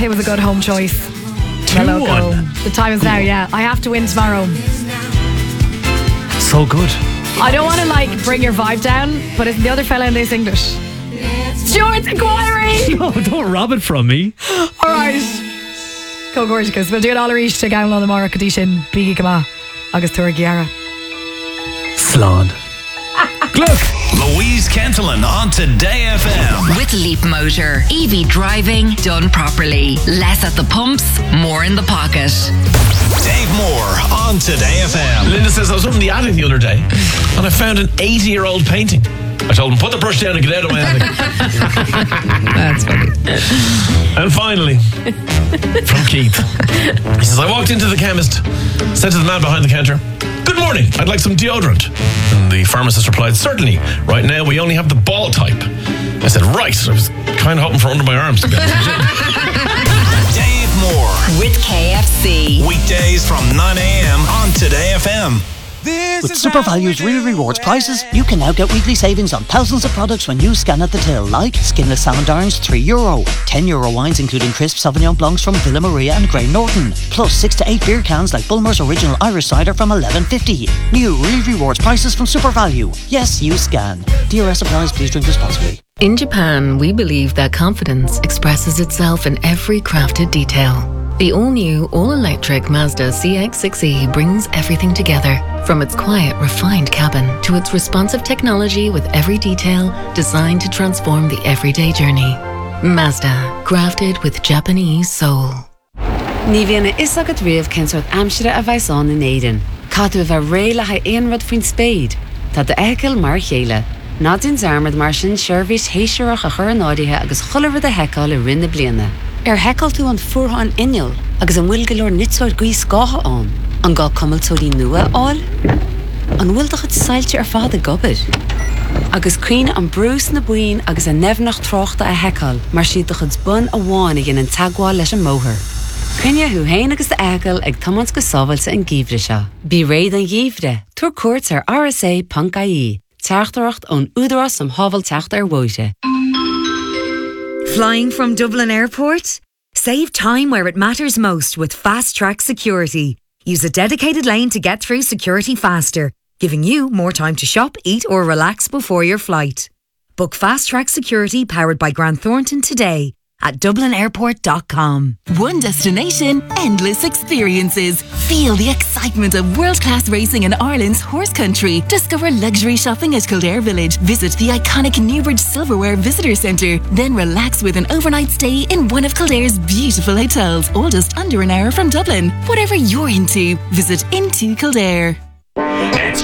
It was a good home choice. 2-1. The time is now, yeah. I have to win tomorrow. So good. I don't want to bring your vibe down, but isn't the other fella in this English? Stuart's Inquiry! No, don't rob it from me. Alright. Go gorgeous. We'll do it all reach to Gaun on the Mara Kadishin, Biggie Kama, August Tour Giara. Slán. Look. Louise Kentelin on Today FM. With Leap Motor. EV driving done properly. Less at the pumps, more in the pocket. Dave Moore on Today FM. Linda says I was up in the attic the other day and I found an 80-year-old painting. I told him, put the brush down and get out of my attic. That's funny. And finally, from Keith, he says, I walked into the chemist, said to the man behind the counter, good morning, I'd like some deodorant. And the pharmacist replied, certainly, right now we only have the ball type. I said, right. I was kind of hoping for under my arms to be honest. Dave Moore. With KFC. Weekdays from 9 a.m. on Today FM. With SuperValue's Real Rewards prices, you can now get weekly savings on thousands of products when you scan at the till, like skinless salmon darns €3, €10 wines including crisp Sauvignon Blancs from Villa Maria and Grey Norton, plus 6 to 8 beer cans like Bulmer's Original Irish Cider from $11.50. New Real Rewards prices from SuperValue. Yes, you scan. DRS applies. Please drink responsibly. In Japan, we believe that confidence expresses itself in every crafted detail. The all-new, all-electric Mazda CX-6e brings everything together, from its quiet, refined cabin to its responsive technology with every detail designed to transform the everyday journey. Mazda, crafted with Japanese soul. Ní bhíonna isagad riamh cinsort amsire a bhaisán in éidean. Cadú bheith réile ha éon rud faoin spéid. Tá de eiceil mar chéile. Nádin zarmad mar sin seirbhís héiseach a chur an áirithe agus cholamh a heiceáil i rinne bliana. Heiceáil tú an fuartha an inneal agus an bhfuil go leor nitsáid gaí scátha an. An gá cumiltóirí nua áil. An bhfuil do chud sailte ar fad a gobir. Agus cuine an brús na buin agus a nefnach tráchta a heiceáil mar siad do chud bun a bháin ag an tagháil leis an móthir. Crinne hu héin agus de eiceáil ag tamans go sábhailte an gíomhre seo. Bí réad an gíomhre, tuair cuairt ar rsa.ie. Teachtaracht ón údarás am hábhal teacht ar bhuaite. Flying from Dublin Airport? Save time where it matters most with Fast Track Security. Use a dedicated lane to get through security faster, giving you more time to shop, eat or relax before your flight. Book Fast Track Security powered by Grant Thornton today at dublinairport.com. One destination, endless experiences. Feel the excitement of world-class racing in Ireland's horse country. Discover luxury shopping at Kildare Village. Visit the iconic Newbridge Silverware Visitor Centre. Then relax with an overnight stay in one of Kildare's beautiful hotels, all just under an hour from Dublin. Whatever you're into, visit Into Kildare.